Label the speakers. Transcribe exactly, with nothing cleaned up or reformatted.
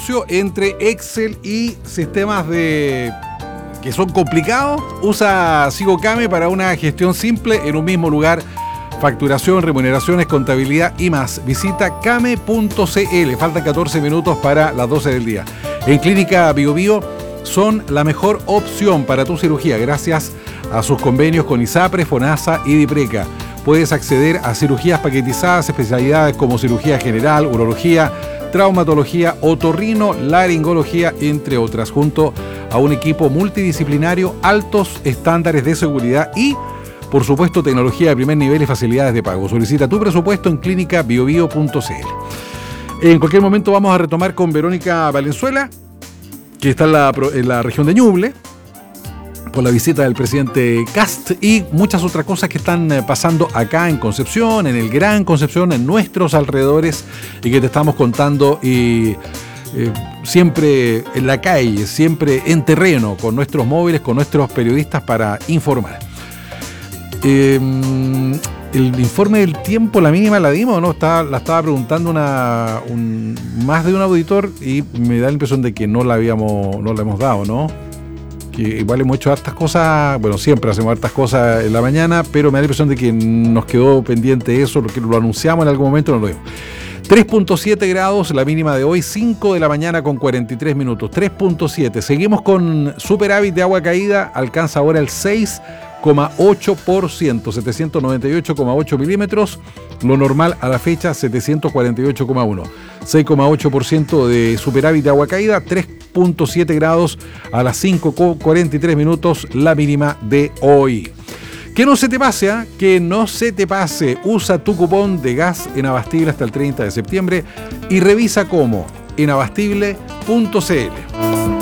Speaker 1: Entre Excel y sistemas de que son complicados, usa SigoCame para una gestión simple en un mismo lugar. Facturación, remuneraciones, contabilidad y más. Visita came punto cl. Faltan catorce minutos para las doce del día. En Clínica Bio Bio son la mejor opción para tu cirugía gracias a sus convenios con ISAPRE, FONASA y DIPRECA. Puedes acceder a cirugías paquetizadas, especialidades como cirugía general, urología, traumatología, otorrino, laringología, entre otras, junto a un equipo multidisciplinario, altos estándares de seguridad y, por supuesto, tecnología de primer nivel y facilidades de pago. Solicita tu presupuesto en clínica bio bio punto cl. En cualquier momento vamos a retomar con Verónica Valenzuela, que está en la, en la región de Ñuble, por la visita del presidente Kast y muchas otras cosas que están pasando acá en Concepción, en el Gran Concepción, en nuestros alrededores y que te estamos contando y eh, siempre en la calle, siempre en terreno, con nuestros móviles, con nuestros periodistas para informar. Eh, el informe del tiempo, la mínima la dimos, ¿no? Estaba, la estaba preguntando una, un, más de un auditor y me da la impresión de que no la habíamos, no la hemos dado, ¿no? Que igual hemos hecho hartas cosas, bueno, siempre hacemos hartas cosas en la mañana, pero me da la impresión de que nos quedó pendiente eso, porque lo anunciamos en algún momento, no lo vimos. tres punto siete grados, la mínima de hoy, cinco de la mañana con cuarenta y tres minutos, tres punto siete. Seguimos con superávit de agua caída, alcanza ahora el seis coma ocho por ciento, setecientos noventa y ocho coma ocho milímetros, lo normal a la fecha setecientos cuarenta y ocho coma uno, seis coma ocho por ciento de superávit de agua caída, tres punto siete grados a las cinco con cuarenta y tres minutos, la mínima de hoy. Que no se te pase, ¿eh? que no se te pase, usa tu cupón de gas en Abastible hasta el treinta de septiembre y revisa cómo en abastible punto cl.